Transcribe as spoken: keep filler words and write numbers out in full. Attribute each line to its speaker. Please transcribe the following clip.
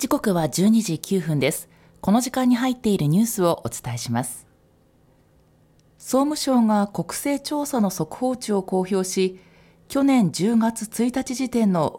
Speaker 1: 時刻はじゅうにじきゅうふんです。この時間に入っているニュースをお伝えします。総務省が国勢調査の速報値を公表し、去年じゅうがつついたち時点の